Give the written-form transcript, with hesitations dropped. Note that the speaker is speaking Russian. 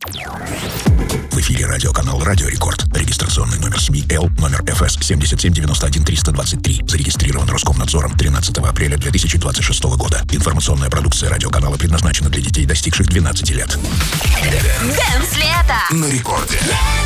В эфире радиоканал «Радио Рекорд». Регистрационный номер СМИ Л, номер ФС 7791-323. Зарегистрирован Роскомнадзором 13 апреля 2026 года. Информационная продукция радиоканала предназначена для детей, достигших 12 лет. Дэнс лето На рекорде.